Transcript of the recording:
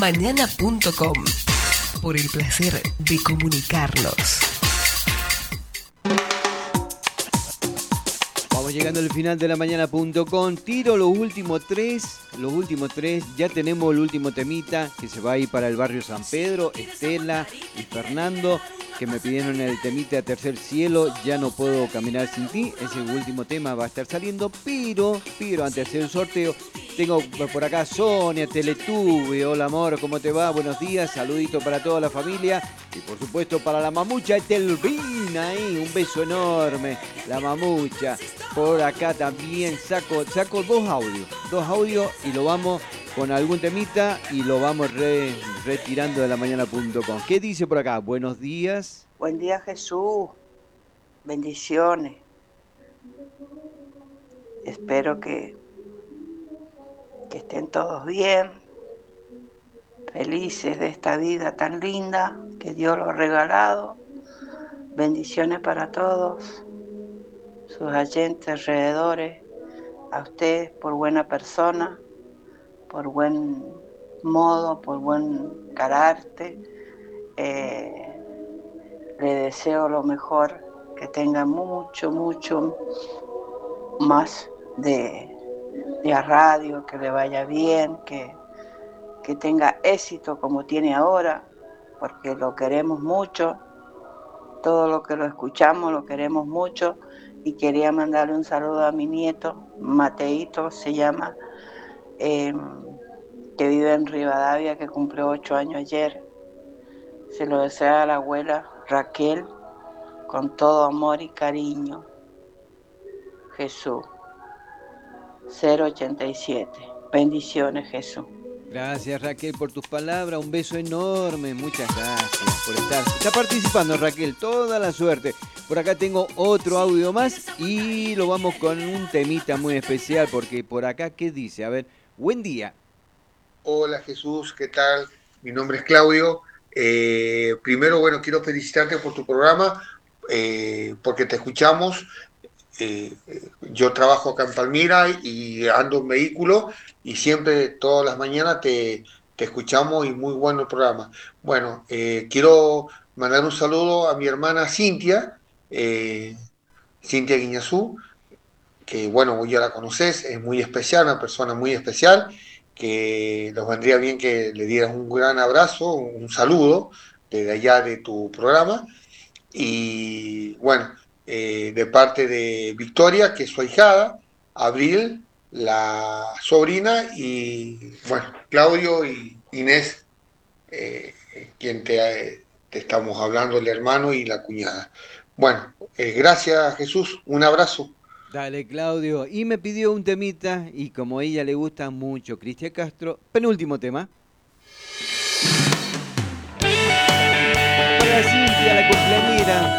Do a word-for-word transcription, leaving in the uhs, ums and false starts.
mañana punto com, por el placer de comunicarnos. Vamos llegando al final de la mañana punto com. Tiro los últimos tres, los últimos tres. Ya tenemos el último temita que se va a ir para el barrio San Pedro. Estela y Fernando, que me pidieron el temita Tercer Cielo, Ya no puedo caminar sin ti. Ese último tema va a estar saliendo, pero, pero antes de hacer el sorteo, tengo por acá Sonia, Teletube. Hola amor, ¿cómo te va? Buenos días, saludito para toda la familia y por supuesto para la mamucha Etelvina, ahí, un beso enorme, la mamucha. Por acá también saco, saco dos audios, dos audios y lo vamos con algún temita y lo vamos re, retirando de la mañana punto com. ¿Qué dice por acá? Buenos días. Buen día, Jesús. Bendiciones. Espero que, que estén todos bien, felices de esta vida tan linda que Dios los ha regalado. Bendiciones para todos, sus oyentes alrededores, a ustedes por buena persona, por buen modo, por buen carácter. Eh, le deseo lo mejor, que tenga mucho, mucho más de, de a radio, que le vaya bien, que, que tenga éxito como tiene ahora, porque lo queremos mucho, todo lo que lo escuchamos lo queremos mucho, y quería mandarle un saludo a mi nieto, Mateito se llama, eh, que vive en Rivadavia, que cumplió ocho años ayer. Se lo desea a la abuela Raquel, con todo amor y cariño. Jesús. cero ochenta y siete. Bendiciones, Jesús. Gracias Raquel por tus palabras, un beso enorme, muchas gracias por estar. Está participando Raquel, toda la suerte. Por acá tengo otro audio más y lo vamos con un temita muy especial porque por acá, ¿qué dice? A ver, buen día. Hola Jesús, ¿qué tal? Mi nombre es Claudio. Eh, primero, bueno, quiero felicitarte por tu programa, eh, porque te escuchamos. Eh, yo trabajo acá en Palmira y ando en vehículo y siempre, todas las mañanas, te, te escuchamos y muy bueno el programa. Bueno, eh, quiero mandar un saludo a mi hermana Cintia, eh, Cintia Guiñazú, que bueno, vos ya la conocés, es muy especial, una persona muy especial, que nos vendría bien que le dieras un gran abrazo, un saludo desde allá de tu programa. Y bueno, eh, de parte de Victoria, que es su ahijada, Abril, la sobrina, y bueno, Claudio y Inés, eh, quien te, eh, te estamos hablando, el hermano y la cuñada. Bueno, eh, gracias Jesús, un abrazo. Dale Claudio. Y me pidió un temita y como a ella le gusta mucho Cristian Castro, penúltimo tema. Para Cintia, la cumpleañera.